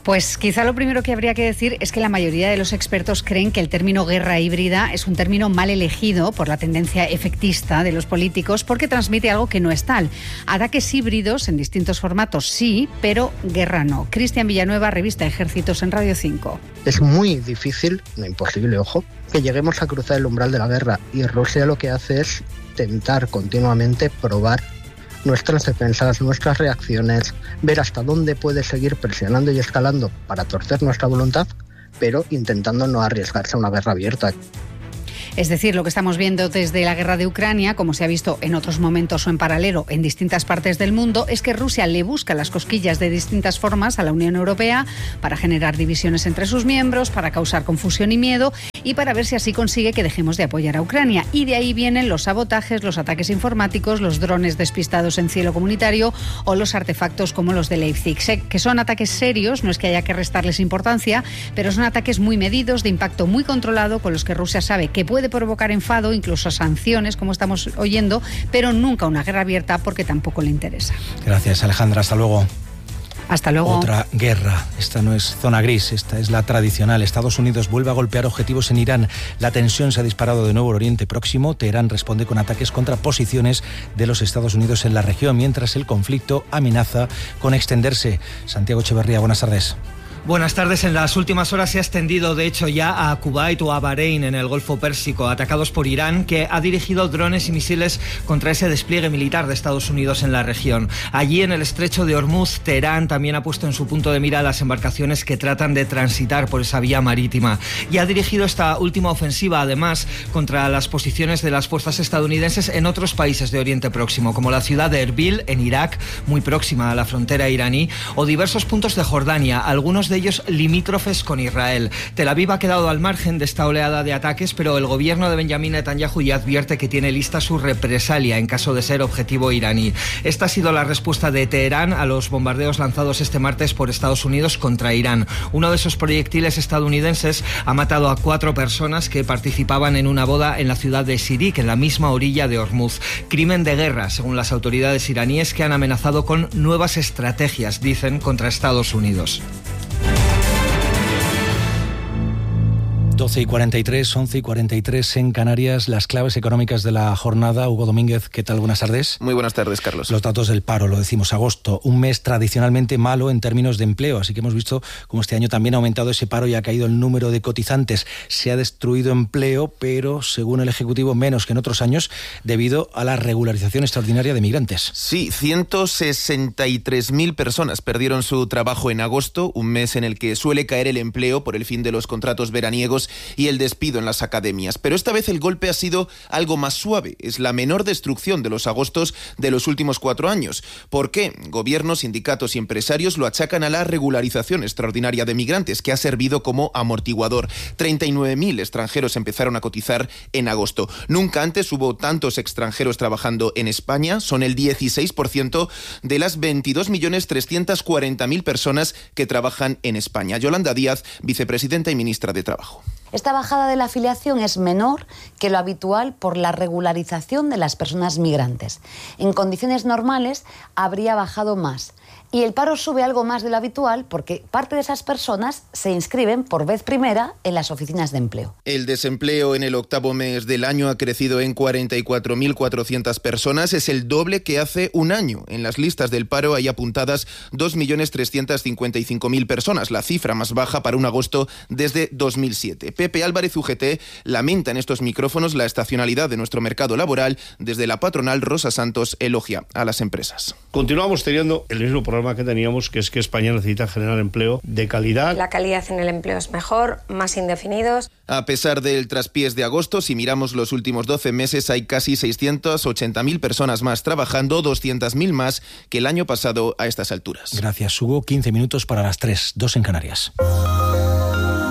Pues quizá lo primero que habría que decir es que la mayoría de los expertos creen que el término guerra híbrida es un término mal elegido por la tendencia efectista de los políticos porque transmite algo que no es tal. Ataques híbridos en distintos formatos sí, pero guerra no. Cristian Villanueva, revista Ejércitos en Radio cinco. Es muy difícil, no imposible, ojo, que lleguemos a cruzar el umbral de la guerra, y Rusia lo que hace es tentar continuamente probar nuestras defensas, nuestras reacciones, ver hasta dónde puede seguir presionando y escalando para torcer nuestra voluntad, pero intentando no arriesgarse a una guerra abierta. Es decir, lo que estamos viendo desde la guerra de Ucrania, como se ha visto en otros momentos o en paralelo en distintas partes del mundo, es que Rusia le busca las cosquillas de distintas formas a la Unión Europea para generar divisiones entre sus miembros, para causar confusión y miedo y para ver si así consigue que dejemos de apoyar a Ucrania. Y de ahí vienen los sabotajes, los ataques informáticos, los drones despistados en cielo comunitario o los artefactos como los de Leipzig, que son ataques serios, no es que haya que restarles importancia, pero son ataques muy medidos, de impacto muy controlado, con los que Rusia sabe que puede provocar enfado, incluso sanciones, como estamos oyendo, pero nunca una guerra abierta porque tampoco le interesa. Gracias, Alejandra. Hasta luego. Hasta luego. Otra guerra. Esta no es zona gris, esta es la tradicional. Estados Unidos vuelve a golpear objetivos en Irán. La tensión se ha disparado de nuevo en Oriente Próximo. Teherán responde con ataques contra posiciones de los Estados Unidos en la región, mientras el conflicto amenaza con extenderse. Santiago Echeverría, buenas tardes. Buenas tardes. En las últimas horas se ha extendido, de hecho, ya a Kuwait o a Bahrein, en el Golfo Pérsico, atacados por Irán, que ha dirigido drones y misiles contra ese despliegue militar de Estados Unidos en la región. Allí, en el estrecho de Hormuz, Teherán también ha puesto en su punto de mira las embarcaciones que tratan de transitar por esa vía marítima. Y ha dirigido esta última ofensiva, además, contra las posiciones de las fuerzas estadounidenses en otros países de Oriente Próximo, como la ciudad de Erbil, en Irak, muy próxima a la frontera iraní, o diversos puntos de Jordania, algunos de ellos limítrofes con Israel. Tel Aviv ha quedado al margen de esta oleada de ataques, pero el gobierno de Benjamín Netanyahu ya advierte que tiene lista su represalia en caso de ser objetivo iraní. Esta ha sido la respuesta de Teherán a los bombardeos lanzados este martes por Estados Unidos contra Irán. Uno de esos proyectiles estadounidenses ha matado a cuatro personas que participaban en una boda en la ciudad de Sirik, en la misma orilla de Hormuz. Crimen de guerra, según las autoridades iraníes, que han amenazado con nuevas estrategias, dicen, contra Estados Unidos. doce y cuarenta y tres, once y cuarenta y tres en Canarias, las claves económicas de la jornada. Hugo Domínguez, ¿qué tal? Buenas tardes. Muy buenas tardes, Carlos. Los datos del paro, lo decimos, agosto, un mes tradicionalmente malo en términos de empleo, así que hemos visto cómo este año también ha aumentado ese paro y ha caído el número de cotizantes. Se ha destruido empleo, pero según el Ejecutivo menos que en otros años, debido a la regularización extraordinaria de migrantes. Sí, ciento sesenta y tres mil personas perdieron su trabajo en agosto, un mes en el que suele caer el empleo por el fin de los contratos veraniegos y el despido en las academias. Pero esta vez el golpe ha sido algo más suave. Es la menor destrucción de los agostos de los últimos cuatro años. ¿Por qué? Gobiernos, sindicatos y empresarios lo achacan a la regularización extraordinaria de migrantes, que ha servido como amortiguador. treinta y nueve mil extranjeros empezaron a cotizar en agosto. Nunca antes hubo tantos extranjeros trabajando en España. Son el dieciséis por ciento de las veintidós millones trescientas cuarenta mil personas que trabajan en España. Yolanda Díaz, vicepresidenta y ministra de Trabajo. Esta bajada de la afiliación es menor que lo habitual por la regularización de las personas migrantes. En condiciones normales habría bajado más. Y el paro sube algo más de lo habitual porque parte de esas personas se inscriben por vez primera en las oficinas de empleo. El desempleo en el octavo mes del año ha crecido en cuarenta y cuatro mil cuatrocientas personas. Es el doble que hace un año. En las listas del paro hay apuntadas dos millones trescientas cincuenta y cinco mil personas, la cifra más baja para un agosto desde dos mil siete. Pepe Álvarez, U G T, lamenta en estos micrófonos la estacionalidad de nuestro mercado laboral. Desde la patronal, Rosa Santos elogia a las empresas. Continuamos teniendo el mismo problema que teníamos, que es que España necesita generar empleo de calidad. La calidad en el empleo es mejor, más indefinidos. A pesar del traspiés de agosto, si miramos los últimos doce meses, hay casi seiscientas ochenta mil personas más trabajando, doscientas mil más que el año pasado a estas alturas. Gracias, Hugo. quince minutos para las tres, dos en Canarias.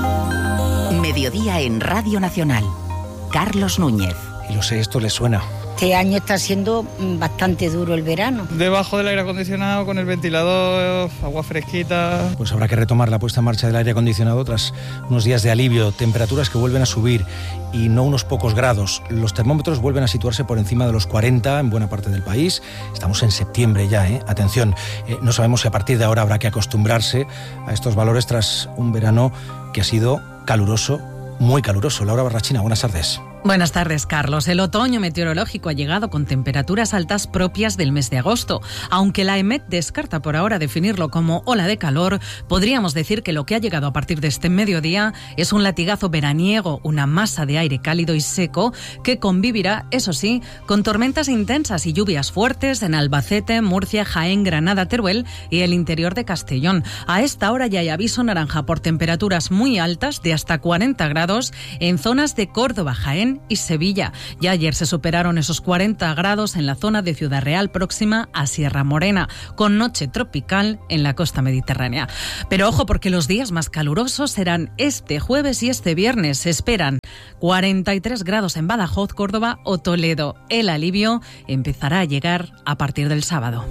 Mediodía en Radio Nacional. Carlos Núñez. Y lo sé, esto le suena. Este año está siendo bastante duro el verano. Debajo del aire acondicionado, con el ventilador, agua fresquita. Pues habrá que retomar la puesta en marcha del aire acondicionado tras unos días de alivio, temperaturas que vuelven a subir y no unos pocos grados. Los termómetros vuelven a situarse por encima de los cuarenta en buena parte del país. Estamos en septiembre ya, ¿eh? Atención, eh, no sabemos si a partir de ahora habrá que acostumbrarse a estos valores tras un verano que ha sido caluroso, muy caluroso. Laura Barrachina, buenas tardes. Buenas tardes, Carlos. El otoño meteorológico ha llegado con temperaturas altas propias del mes de agosto. Aunque la EMET descarta por ahora definirlo como ola de calor, podríamos decir que lo que ha llegado a partir de este mediodía es un latigazo veraniego, una masa de aire cálido y seco que convivirá, eso sí, con tormentas intensas y lluvias fuertes en Albacete, Murcia, Jaén, Granada, Teruel y el interior de Castellón. A esta hora ya hay aviso naranja por temperaturas muy altas de hasta cuarenta grados en zonas de Córdoba, Jaén y Sevilla. Ya ayer se superaron esos cuarenta grados en la zona de Ciudad Real próxima a Sierra Morena, con noche tropical en la costa mediterránea. Pero ojo, porque los días más calurosos serán este jueves y este viernes. Se esperan cuarenta y tres grados en Badajoz, Córdoba o Toledo. El alivio empezará a llegar a partir del sábado.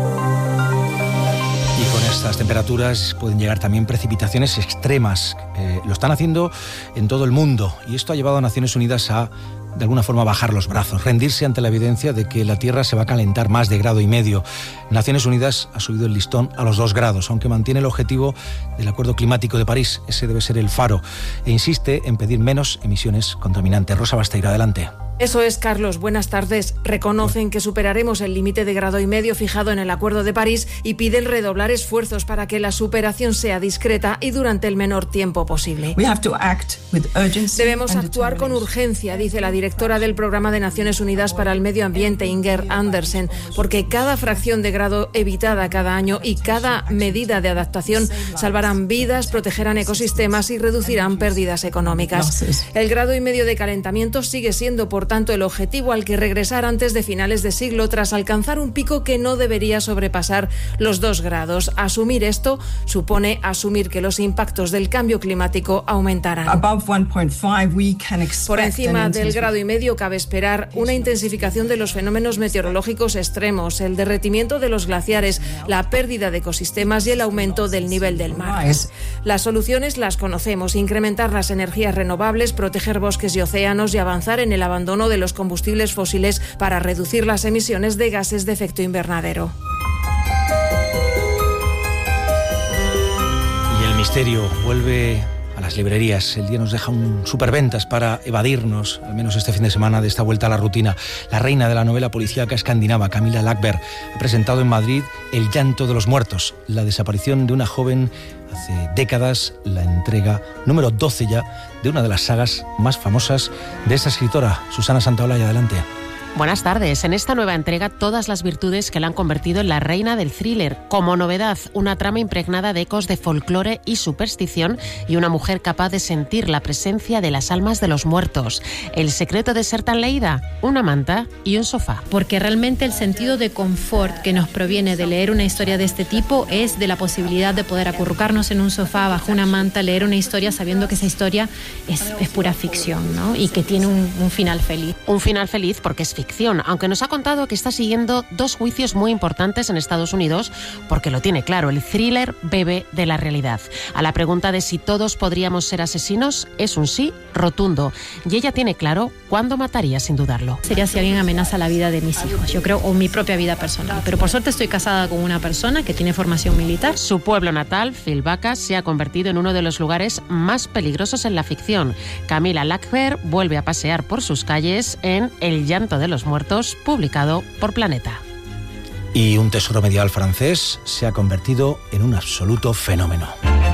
Y con estas temperaturas pueden llegar también precipitaciones extremas. Eh, lo están haciendo en todo el mundo y esto ha llevado a Naciones Unidas a, de alguna forma, bajar los brazos, rendirse ante la evidencia de que la Tierra se va a calentar más de grado y medio. Naciones Unidas ha subido el listón a los dos grados, aunque mantiene el objetivo del Acuerdo Climático de París. Ese debe ser el faro e insiste en pedir menos emisiones contaminantes. Rosa Basteira, adelante. Eso es, Carlos. Buenas tardes. Reconocen que superaremos el límite de grado y medio fijado en el Acuerdo de París y piden redoblar esfuerzos para que la superación sea discreta y durante el menor tiempo posible. Debemos actuar con urgencia, dice la directora del Programa de Naciones Unidas para el Medio Ambiente, Inger Andersen, porque cada fracción de grado evitada cada año y cada medida de adaptación salvarán vidas, protegerán ecosistemas y reducirán pérdidas económicas. El grado y medio de calentamiento sigue siendo, por tanto, el objetivo al que regresar antes de finales de siglo, tras alcanzar un pico que no debería sobrepasar los dos grados. Asumir esto supone asumir que los impactos del cambio climático aumentarán. Por encima del grado y medio cabe esperar una intensificación de los fenómenos meteorológicos extremos, el derretimiento de los glaciares, la pérdida de ecosistemas y el aumento del nivel del mar. Las soluciones las conocemos: incrementar las energías renovables, proteger bosques y océanos y avanzar en el abandono de los combustibles fósiles para reducir las emisiones de gases de efecto invernadero. Y el misterio vuelve a las librerías. El día nos deja un superventas para evadirnos, al menos este fin de semana, de esta vuelta a la rutina. La reina de la novela policíaca escandinava, Camilla Läckberg, ha presentado en Madrid El llanto de los muertos, la desaparición de una joven hace décadas, la entrega número doce ya de una de las sagas más famosas de esta escritora. Susana Santaolalla, adelante. Buenas tardes. En esta nueva entrega, todas las virtudes que la han convertido en la reina del thriller. Como novedad, una trama impregnada de ecos de folclore y superstición y una mujer capaz de sentir la presencia de las almas de los muertos. El secreto de ser tan leída: una manta y un sofá. Porque realmente el sentido de confort que nos proviene de leer una historia de este tipo es de la posibilidad de poder acurrucarnos en un sofá bajo una manta, leer una historia sabiendo que esa historia es, es pura ficción, ¿no? Y que tiene un, un final feliz. Un final feliz porque es ficción. Aunque nos ha contado que está siguiendo dos juicios muy importantes en Estados Unidos, porque lo tiene claro: el thriller bebe de la realidad. A la pregunta de si todos podríamos ser asesinos, es un sí rotundo. Y ella tiene claro cuándo mataría, sin dudarlo. Sería si alguien amenaza la vida de mis hijos, yo creo, o mi propia vida personal. Pero por suerte estoy casada con una persona que tiene formación militar. Su pueblo natal, Filbacas, se ha convertido en uno de los lugares más peligrosos en la ficción. Camilla Läckberg vuelve a pasear por sus calles en El llanto de los muertos, publicado por Planeta. Y un tesoro medieval francés se ha convertido en un absoluto fenómeno.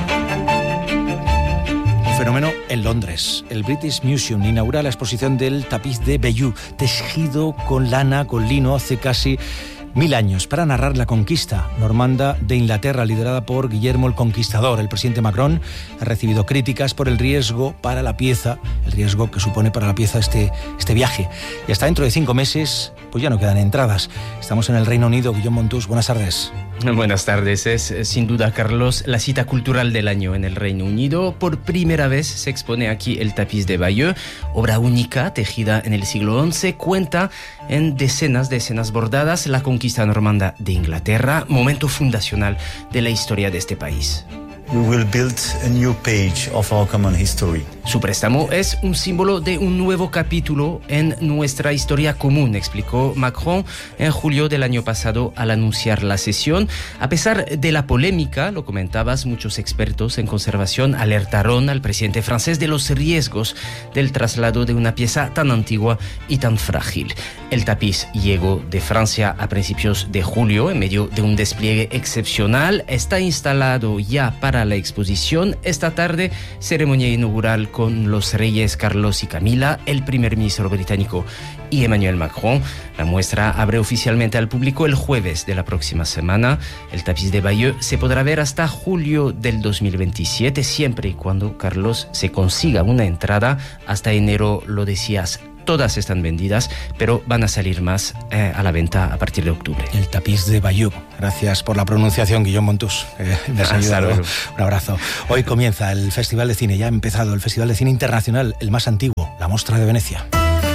Un fenómeno en Londres. El British Museum inaugura la exposición del tapiz de Bayeux, tejido con lana, con lino, hace casi mil años, para narrar la conquista normanda de Inglaterra, liderada por Guillermo el Conquistador. El presidente Macron ha recibido críticas por el riesgo para la pieza el riesgo que supone para la pieza este, este viaje. Y hasta dentro de cinco meses, pues ya no quedan entradas. Estamos en el Reino Unido. Guillaume Montus, buenas tardes. Buenas tardes. Es sin duda, Carlos, la cita cultural del año en el Reino Unido. Por primera vez se expone aquí el tapiz de Bayeux, obra única tejida en el siglo once. Cuenta en decenas de escenas bordadas la conquista normanda de Inglaterra, momento fundacional de la historia de este país. We will build a new page of our common history. Su préstamo es un símbolo de un nuevo capítulo en nuestra historia común, explicó Macron en julio del año pasado al anunciar la cesión. A pesar de la polémica, lo comentabas, muchos expertos en conservación alertaron al presidente francés de los riesgos del traslado de una pieza tan antigua y tan frágil. El tapiz llegó de Francia a principios de julio en medio de un despliegue excepcional. Está instalado ya para la exposición. Esta tarde, ceremonia inaugural con los reyes Carlos y Camila, el primer ministro británico y Emmanuel Macron. La muestra abre oficialmente al público el jueves de la próxima semana. El tapiz de Bayeux se podrá ver hasta julio del dos mil veintisiete, siempre y cuando Carlos se consiga una entrada. Hasta enero, lo decías, todas están vendidas, pero van a salir más eh, a la venta a partir de octubre. El tapiz de Bayeux. Gracias por la pronunciación, Guillaume Montus. Eh, me has ayudado. Un abrazo. Hoy comienza el Festival de Cine, ya ha empezado el Festival de Cine Internacional, el más antiguo, la Mostra de Venecia.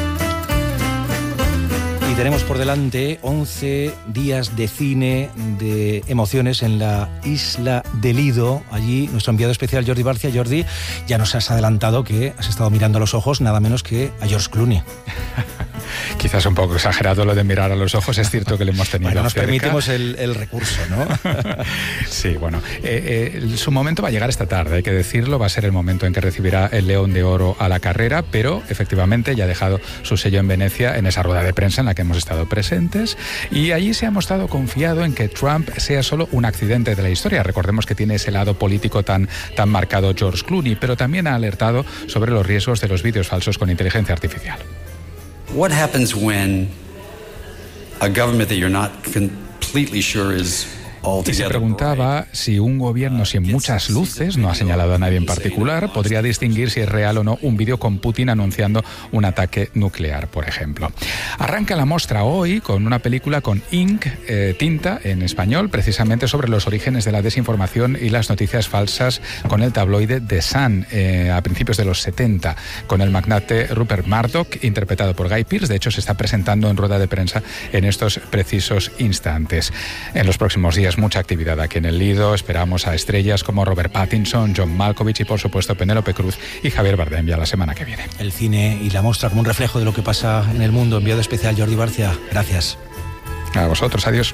Y tenemos por delante once días de cine, de emociones en la isla del Lido. Allí nuestro enviado especial Jordi Barcia. Jordi, ya nos has adelantado que has estado mirando a los ojos nada menos que a George Clooney. Quizás un poco exagerado lo de mirar a los ojos, es cierto que le hemos tenido bueno, nos cerca. permitimos el, el recurso, ¿no? Sí, bueno, eh, eh, su momento va a llegar esta tarde, hay que decirlo, va a ser el momento en que recibirá el León de Oro a la carrera, pero efectivamente ya ha dejado su sello en Venecia en esa rueda de prensa en la que hemos estado presentes, y allí se ha mostrado confiado en que Trump sea solo un accidente de la historia. Recordemos que tiene ese lado político tan, tan marcado George Clooney, pero también ha alertado sobre los riesgos de los vídeos falsos con inteligencia artificial. What happens when a government that you're not completely sure is Y se preguntaba si un gobierno sin muchas luces, no ha señalado a nadie en particular, podría distinguir si es real o no un vídeo con Putin anunciando un ataque nuclear, por ejemplo. Arranca la muestra hoy con una película con ink, eh, tinta en español, precisamente sobre los orígenes de la desinformación y las noticias falsas, con el tabloide The Sun eh, a principios de los setenta, con el magnate Rupert Murdoch, interpretado por Guy Pearce. De hecho, se está presentando en rueda de prensa en estos precisos instantes. En los próximos días, mucha actividad aquí en el Lido. Esperamos a estrellas como Robert Pattinson, John Malkovich y, por supuesto, Penélope Cruz y Javier Bardem ya la semana que viene. El cine y la muestra como un reflejo de lo que pasa en el mundo. Enviado especial Jordi Barcia. Gracias. A vosotros. Adiós.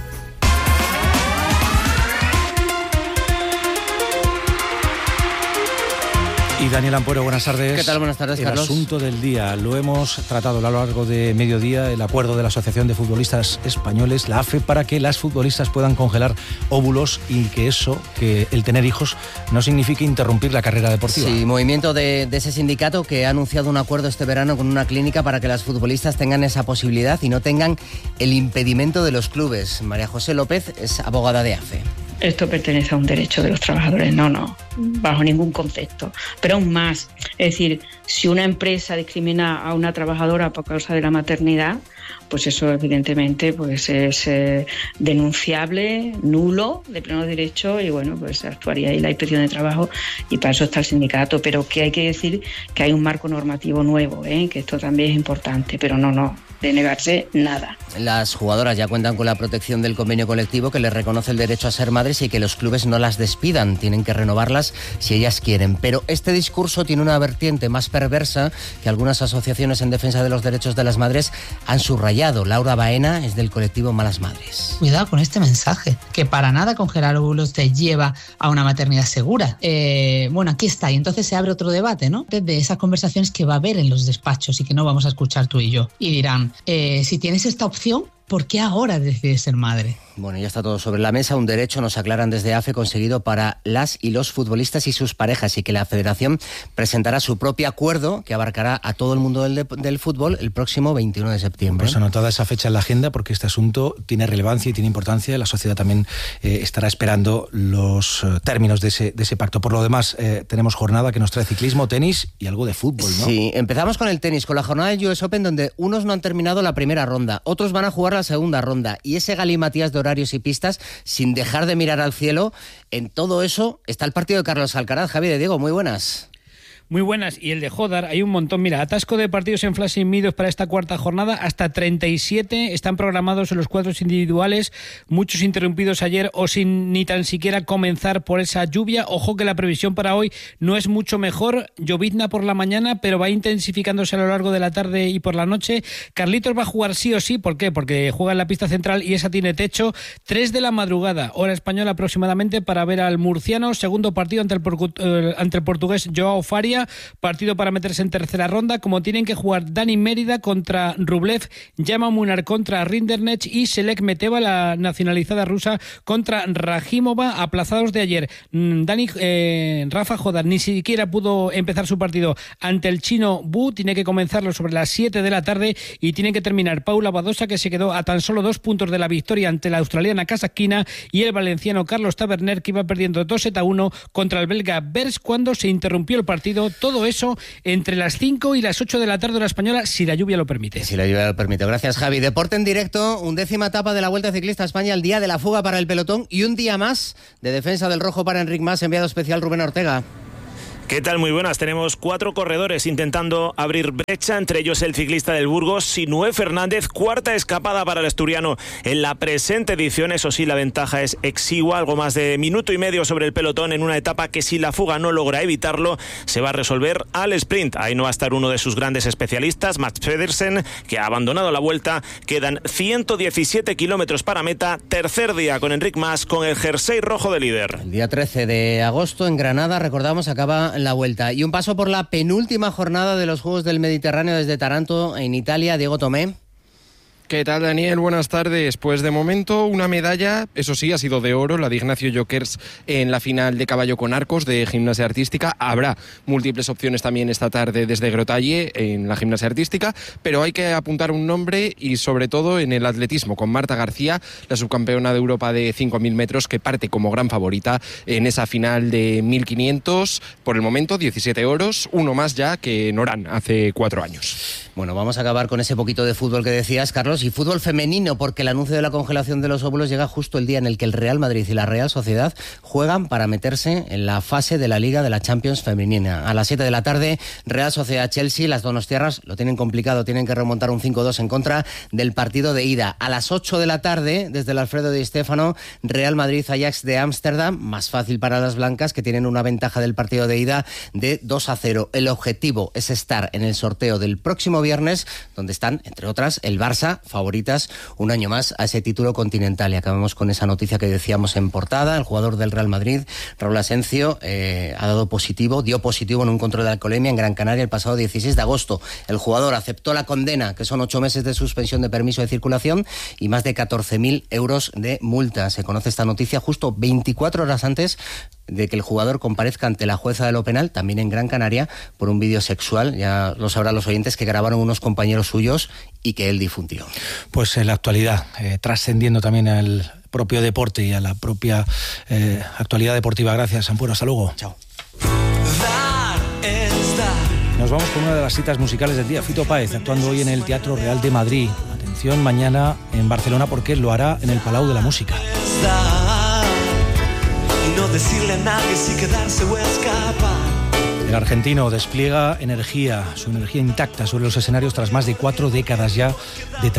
Y Daniel Ampuero, buenas tardes. ¿Qué tal? Buenas tardes, el Carlos. El asunto del día. Lo hemos tratado a lo largo de mediodía, el acuerdo de la Asociación de Futbolistas Españoles, la A F E, para que las futbolistas puedan congelar óvulos y que eso, que el tener hijos, no signifique interrumpir la carrera deportiva. Sí, movimiento de, de ese sindicato que ha anunciado un acuerdo este verano con una clínica para que las futbolistas tengan esa posibilidad y no tengan el impedimento de los clubes. María José López es abogada de A F E. Esto pertenece a un derecho de los trabajadores, no, no, bajo ningún concepto. Pero aún más, es decir, si una empresa discrimina a una trabajadora por causa de la maternidad, pues eso evidentemente pues es eh, denunciable, nulo, de pleno derecho, y bueno, pues actuaría ahí la Inspección de Trabajo y para eso está el sindicato. Pero que hay que decir que hay un marco normativo nuevo, ¿eh? Que esto también es importante, pero no, no, de negarse nada. Las jugadoras ya cuentan con la protección del convenio colectivo que les reconoce el derecho a ser madres y que los clubes no las despidan, tienen que renovarlas si ellas quieren. Pero este discurso tiene una vertiente más perversa que algunas asociaciones en defensa de los derechos de las madres han subrayado. Laura Baena es del colectivo Malas Madres. Cuidado con este mensaje, que para nada congelar óvulos te lleva a una maternidad segura. Eh, bueno, aquí está, y entonces se abre otro debate, ¿no? De esas conversaciones que va a haber en los despachos y que no vamos a escuchar tú y yo. Y dirán, eh, si tienes esta opción, ¿por qué ahora decides ser madre? Bueno, ya está todo sobre la mesa. Un derecho, nos aclaran desde A F E, conseguido para las y los futbolistas y sus parejas, y que la Federación presentará su propio acuerdo que abarcará a todo el mundo del, de, del fútbol el próximo veintiuno de septiembre. Pues anotada esa fecha en la agenda, porque este asunto tiene relevancia y tiene importancia. La sociedad también eh, estará esperando los eh, términos de ese, de ese pacto. Por lo demás, eh, tenemos jornada que nos trae ciclismo, tenis y algo de fútbol, ¿no? Sí, empezamos con el tenis, con la jornada del U S Open, donde unos no han terminado la primera ronda, otros van a jugar la segunda ronda, y ese galimatías de horarios y pistas, sin dejar de mirar al cielo, en todo eso está el partido de Carlos Alcaraz. Javi de Diego, muy buenas. Muy buenas, y el de Jodar, hay un montón. Mira, atasco de partidos en Flushing Meadows para esta cuarta jornada, hasta treinta y siete están programados en los cuadros individuales, muchos interrumpidos ayer o sin ni tan siquiera comenzar por esa lluvia. Ojo que la previsión para hoy no es mucho mejor, llovizna por la mañana, pero va intensificándose a lo largo de la tarde y por la noche. Carlitos va a jugar sí o sí, ¿por qué? Porque juega en la pista central y esa tiene techo. Tres de la madrugada, hora española aproximadamente, para ver al murciano, segundo partido ante el, eh, ante el portugués Joao Faria. Partido para meterse en tercera ronda, como tienen que jugar Dani Mérida contra Rublev, Yama Munar contra Rinderknech y Selek Meteva, la nacionalizada rusa, contra Rajimova, aplazados de ayer. Dani eh, Rafa Jodar ni siquiera pudo empezar su partido ante el chino Bu, tiene que comenzarlo sobre las siete de la tarde, y tiene que terminar Paula Badosa, que se quedó a tan solo dos puntos de la victoria ante la australiana Kasatkina, y el valenciano Carlos Taberner, que iba perdiendo dos sets a uno contra el belga Bers cuando se interrumpió el partido. Todo eso entre las cinco y las ocho de la tarde hora española, si la lluvia lo permite. Si la lluvia lo permite. Gracias, Javi. Deporte en directo, undécima etapa de la Vuelta Ciclista a España, el día de la fuga para el pelotón, y un día más de defensa del rojo para Enric Mas, enviado especial Rubén Ortega. ¿Qué tal? Muy buenas. Tenemos cuatro corredores intentando abrir brecha, entre ellos el ciclista del Burgos, Sinué Fernández, cuarta escapada para el asturiano en la presente edición. Eso sí, la ventaja es exigua, algo más de minuto y medio sobre el pelotón en una etapa que, si la fuga no logra evitarlo, se va a resolver al sprint. Ahí no va a estar uno de sus grandes especialistas, Mats Pedersen, que ha abandonado la vuelta. Quedan ciento diecisiete kilómetros para meta, tercer día con Enric Mas, con el jersey rojo de líder. El día trece de agosto en Granada, recordamos, acaba la vuelta. Y un paso por la penúltima jornada de los Juegos del Mediterráneo desde Taranto, en Italia. Diego Tomé. ¿Qué tal, Daniel? Buenas tardes. Pues de momento una medalla, eso sí, ha sido de oro, la de Ignacio Jokers en la final de caballo con arcos de gimnasia artística. Habrá múltiples opciones también esta tarde desde Grotalle en la gimnasia artística, pero hay que apuntar un nombre, y sobre todo en el atletismo, con Marta García, la subcampeona de Europa de cinco mil metros, que parte como gran favorita en esa final de mil quinientos. Por el momento, diecisiete oros, uno más ya que en Orán hace cuatro años. Bueno, vamos a acabar con ese poquito de fútbol que decías, Carlos, y fútbol femenino, porque el anuncio de la congelación de los óvulos llega justo el día en el que el Real Madrid y la Real Sociedad juegan para meterse en la fase de la Liga de la Champions femenina. A las siete de la tarde, Real Sociedad-Chelsea, las donostiarras lo tienen complicado, tienen que remontar un cinco dos en contra del partido de ida. A las ocho de la tarde, desde el Alfredo Di Stéfano, Real Madrid-Ajax de Ámsterdam, más fácil para las blancas, que tienen una ventaja del partido de ida de dos a cero. El objetivo es estar en el sorteo del próximo viernes, donde están, entre otras, el Barça, favoritas un año más a ese título continental. Y acabamos con esa noticia que decíamos en portada. El jugador del Real Madrid, Raúl Asencio, eh, ha dado positivo, dio positivo en un control de alcoholemia en Gran Canaria el pasado dieciséis de agosto. El jugador aceptó la condena, que son ocho meses de suspensión de permiso de circulación y más de catorce mil euros de multa. Se conoce esta noticia justo veinticuatro horas antes de que el jugador comparezca ante la jueza de lo penal, también en Gran Canaria, por un vídeo sexual, ya lo sabrán los oyentes, que grabaron unos compañeros suyos y que él difundió. Pues en la actualidad, eh, trascendiendo también al propio deporte y a la propia eh, actualidad deportiva. Gracias, Ampuero. Hasta luego. Chao. Nos vamos con una de las citas musicales del día. Fito Páez, actuando hoy en el Teatro Real de Madrid. Atención, mañana en Barcelona, porque lo hará en el Palau de la Música. Y no decirle a nadie si quedarse o escapar. El argentino despliega energía, su energía intacta sobre los escenarios tras más de cuatro décadas ya de